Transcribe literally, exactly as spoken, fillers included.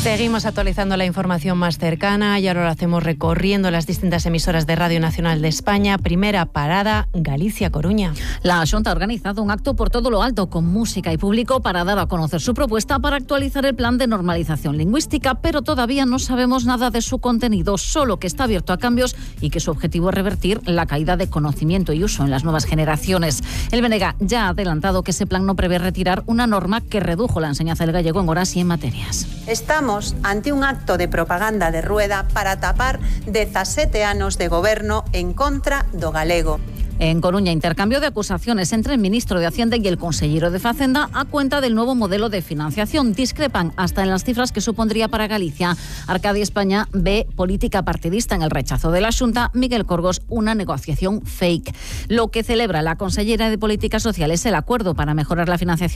Seguimos actualizando la información más cercana y ahora lo hacemos recorriendo las distintas emisoras de Radio Nacional de España. Primera parada, Galicia-Coruña. La Xunta ha organizado un acto por todo lo alto con música y público para dar a conocer su propuesta para actualizar el plan de normalización lingüística, pero todavía no sabemos nada de su contenido, solo que está abierto a cambios y que su objetivo es revertir la caída de conocimiento y uso en las nuevas generaciones. El B N G ya ha adelantado que ese plan no prevé retirar una norma que redujo la enseñanza del gallego en horas y en materias. Estamos ante un acto de propaganda de rueda para tapar dezasete anos de goberno en contra do galego. En Coruña, intercambio de acusaciones entre el ministro de Hacienda y el consejero de Facenda a cuenta del nuevo modelo de financiación. Discrepan hasta en las cifras que supondría para Galicia. Arcadia España ve política partidista en el rechazo de la Xunta. Miguel Corgos, una negociación fake. Lo que celebra la consellera de Políticas Sociales es el acuerdo para mejorar la financiación